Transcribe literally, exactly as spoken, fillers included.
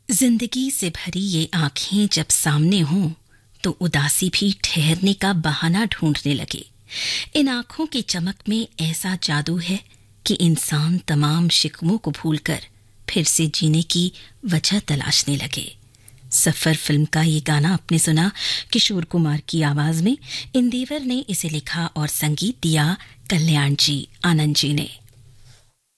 जिंदगी से भरी ये आंखें जब सामने हों तो उदासी भी ठहरने का बहाना ढूंढने लगे। इन आंखों की चमक में ऐसा जादू है कि इंसान तमाम शिकवों को भूलकर फिर से जीने की वजह तलाशने लगे। सफर फिल्म का ये गाना आपने सुना किशोर कुमार की आवाज में। इंदेवर ने इसे लिखा और संगीत दिया कल्याण जी आनंद जी ने।